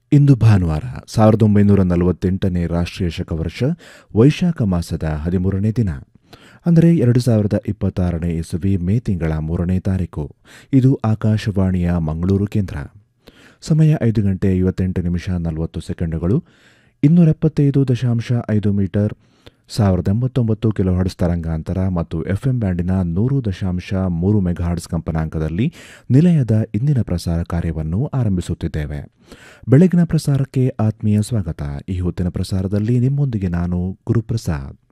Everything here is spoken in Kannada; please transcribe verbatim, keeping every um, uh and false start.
ಇಂದು ಭಾನುವಾರ ಸಾವಿರದ ಒಂಬೈನೂರ ನಲವತ್ತೆಂಟನೇ ರಾಷ್ಟ್ರೀಯ ಶಕವರ್ಷ ವೈಶಾಖ ಮಾಸದ ಹದಿಮೂರನೇ ದಿನ, ಅಂದರೆ ಎರಡು ಸಾವಿರದ ಇಪ್ಪತ್ತಾರನೇ ಇಸವಿ ಮೇ ತಿಂಗಳ ಮೂರನೇ ತಾರೀಕು. ಇದು ಆಕಾಶವಾಣಿಯ ಮಂಗಳೂರು ಕೇಂದ್ರ. ಸಮಯ ಐದು ಗಂಟೆ ಐವತ್ತೆಂಟು ನಿಮಿಷ ನಲವತ್ತು ಸೆಕೆಂಡುಗಳು. ಇನ್ನೂರ ಎಪ್ಪತ್ತೈದು ದಶಾಂಶ ಐದು ಮೀಟರ್ ಸಾವಿರದ ಎಂಬತ್ತೊಂಬತ್ತು ಕಿಲೋಹರ್ಟ್ಸ್ ತರಂಗಾಂತರ ಮತ್ತು ಎಫ್ಎಂ ಬ್ಯಾಂಡಿನ ನೂರು ದಶಾಂಶ ಮೂರು ಮೆಗಾಹರ್ಟ್ಸ್ ಕಂಪನಾಂಕದಲ್ಲಿ ನಿಲಯದ ಇಂದಿನ ಪ್ರಸಾರ ಕಾರ್ಯವನ್ನು ಆರಂಭಿಸುತ್ತಿದ್ದೇವೆ. ಬೆಳಗಿನ ಪ್ರಸಾರಕ್ಕೆ ಆತ್ಮೀಯ ಸ್ವಾಗತ. ಈ ಹೊತ್ತಿನ ಪ್ರಸಾರದಲ್ಲಿ ನಿಮ್ಮೊಂದಿಗೆ ನಾನು ಗುರುಪ್ರಸಾದ್.